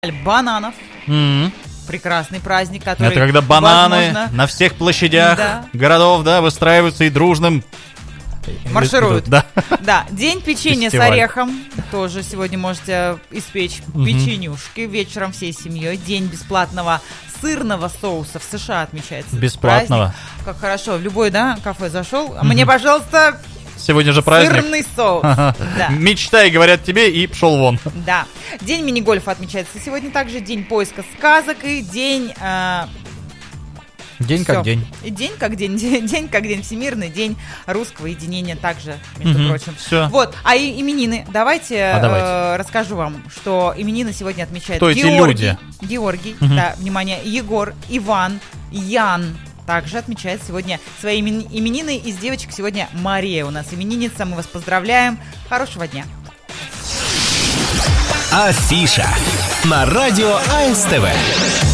бананов. Прекрасный праздник, который... Это когда бананы возможно, на всех площадях городов, выстраиваются и дружным... маршируют. Да. Да, день печенья Фестиваль. с орехом. Тоже сегодня можете испечь печенюшки вечером всей семьей. День бесплатного сырного соуса в США отмечается. Бесплатного? Праздник. Как хорошо. В любой, кафе зашел. А мне, пожалуйста, Сегодня же праздник. сырный соус. Да. Мечтай, говорят тебе, и пшел вон. Да. День мини-гольфа отмечается сегодня также. День поиска сказок и день... День Всё. как день. И день как день. День как день. Всемирный день русского единения также, между прочим. Всё. Вот. А именины. Давайте, давайте. расскажу вам, что именины сегодня отмечают Кто эти Георгий. люди? Георгий. Да, внимание. Егор, Иван, Ян. Также отмечает сегодня свои именины. Из девочек сегодня Мария у нас именинница. Мы вас поздравляем. Хорошего дня. Афиша на радио АСТВ.